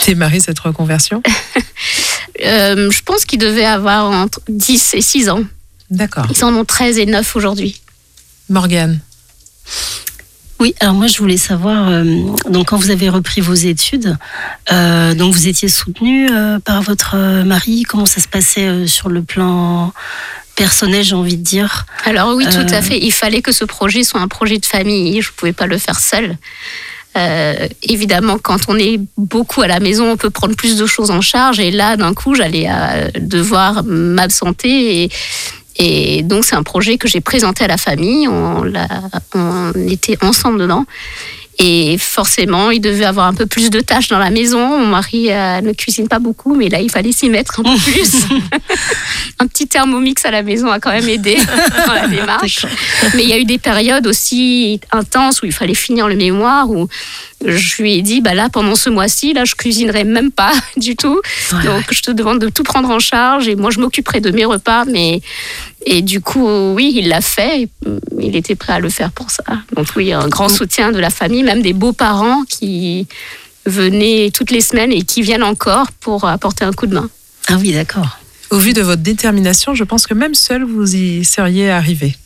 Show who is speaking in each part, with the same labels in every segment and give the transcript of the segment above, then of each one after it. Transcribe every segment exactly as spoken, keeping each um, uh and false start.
Speaker 1: démarré cette reconversion?
Speaker 2: euh, Je pense qu'ils devaient avoir entre dix et six ans.
Speaker 1: D'accord.
Speaker 2: Ils en ont treize et neuf aujourd'hui.
Speaker 1: Morgane?
Speaker 3: Oui, alors moi je voulais savoir, euh, donc quand vous avez repris vos études, euh, donc vous étiez soutenue euh, par votre mari, comment ça se passait euh, sur le plan personnel, j'ai envie de dire?
Speaker 2: Alors oui, tout
Speaker 3: euh...
Speaker 2: à fait, il fallait que ce projet soit un projet de famille, je ne pouvais pas le faire seule. Euh, évidemment, quand on est beaucoup à la maison, on peut prendre plus de choses en charge, et là d'un coup j'allais euh, devoir m'absenter et Et donc, c'est un projet que j'ai présenté à la famille. On, l'a, on était ensemble dedans. Et forcément, il devait avoir un peu plus de tâches dans la maison. Mon mari euh, ne cuisine pas beaucoup, mais là, il fallait s'y mettre un peu plus. Un petit thermomix à la maison a quand même aidé dans la démarche. Mais il y a eu des périodes aussi intenses où il fallait finir le mémoire, où je lui ai dit, bah là, pendant ce mois-ci, là, je cuisinerai même pas du tout. Ouais, Donc, ouais. je te demande de tout prendre en charge et moi, je m'occuperai de mes repas. Mais... Et du coup, oui, il l'a fait. Il était prêt à le faire pour ça. Donc oui, un grand soutien de la famille, même des beaux-parents qui venaient toutes les semaines et qui viennent encore pour apporter un coup de main.
Speaker 3: Ah oui, d'accord.
Speaker 1: Au vu de votre détermination, je pense que même seul, vous y seriez arrivé.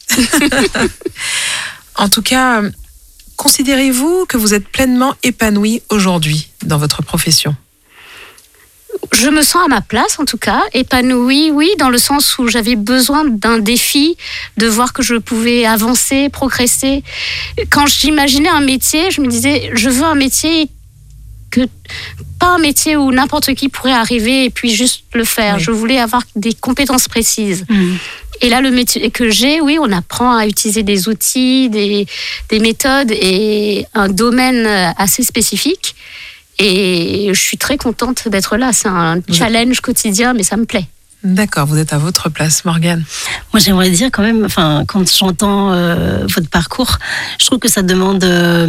Speaker 1: En tout cas, considérez-vous que vous êtes pleinement épanoui aujourd'hui dans votre profession?
Speaker 2: Je me sens à ma place, en tout cas, épanouie, oui, dans le sens où j'avais besoin d'un défi, de voir que je pouvais avancer, progresser. Quand j'imaginais un métier, je me disais, je veux un métier que... pas un métier où n'importe qui pourrait arriver et puis juste le faire. Oui. Je voulais avoir des compétences précises. Mmh. Et là, le métier que j'ai, oui, on apprend à utiliser des outils, des, des méthodes et un domaine assez spécifique. Et je suis très contente d'être là. C'est un challenge quotidien, mais ça me plaît.
Speaker 1: D'accord, vous êtes à votre place, Morgane.
Speaker 3: Moi, j'aimerais dire quand même, enfin, quand j'entends euh, votre parcours, je trouve que ça demande euh,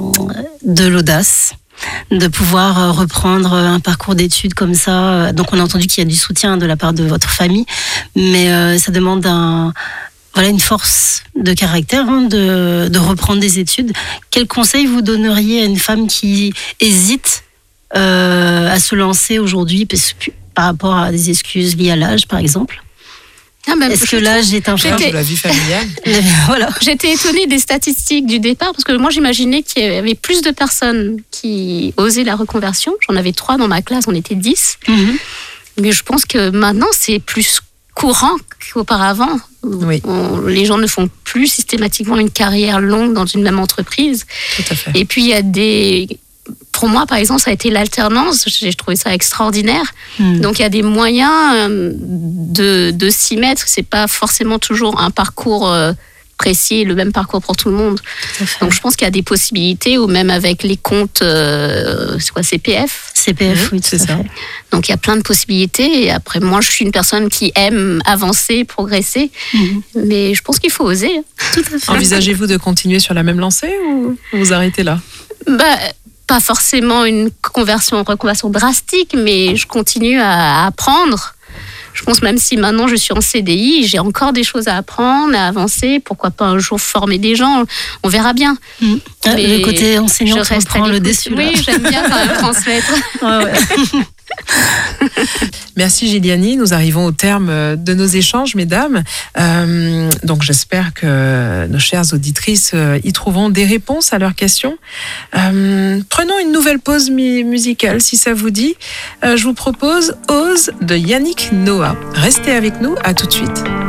Speaker 3: de l'audace, de pouvoir reprendre un parcours d'études comme ça. Donc, on a entendu qu'il y a du soutien de la part de votre famille, mais euh, ça demande un... Voilà, une force de caractère, hein, de, de reprendre des études. Quel conseil vous donneriez à une femme qui hésite euh, à se lancer aujourd'hui par rapport à des excuses liées à l'âge, par exemple?
Speaker 2: Ah ben,
Speaker 3: Est-ce que l'âge est un frein
Speaker 1: de la vie familiale?
Speaker 2: Voilà. J'étais étonnée des statistiques du départ, parce que moi j'imaginais qu'il y avait plus de personnes qui osaient la reconversion. J'en avais trois dans ma classe, on était dix. Mm-hmm. Mais je pense que maintenant c'est plus courant qu'auparavant.
Speaker 1: Oui.
Speaker 2: On, les gens ne font plus systématiquement une carrière longue dans une même entreprise.
Speaker 1: Tout à fait.
Speaker 2: Et puis il y a des... Pour moi, par exemple, ça a été l'alternance. J'ai trouvé ça extraordinaire. Mmh. Donc il y a des moyens de, de s'y mettre. C'est pas forcément toujours un parcours précis, le même parcours pour tout le monde. Donc je pense qu'il y a des possibilités, ou même avec les comptes, euh, c'est quoi, C P F?
Speaker 3: C P F,
Speaker 1: mmh,
Speaker 3: oui,
Speaker 1: c'est ça.
Speaker 2: Donc il y a plein de possibilités. Et après, moi, je suis une personne qui aime avancer, progresser, mmh. mais je pense qu'il faut oser.
Speaker 3: Tout à fait.
Speaker 1: Envisagez-vous de continuer sur la même lancée ou vous arrêtez là?
Speaker 2: Bah, pas forcément une conversion, reconversion drastique, mais je continue à apprendre. Je pense même si maintenant je suis en C D I, j'ai encore des choses à apprendre, à avancer. Pourquoi pas un jour former des gens? On verra bien.
Speaker 3: Mmh. Le côté enseignant, je reste prend le dessus.
Speaker 2: Oui, j'aime bien quand même transmettre.
Speaker 3: Ouais, ouais.
Speaker 1: Merci Giliani, nous arrivons au terme de nos échanges, mesdames. Euh, donc j'espère que nos chères auditrices y trouveront des réponses à leurs questions. Euh, prenons une nouvelle pause mu- musicale si ça vous dit. Euh, je vous propose Ose de Yannick Noah. Restez avec nous, à tout de suite.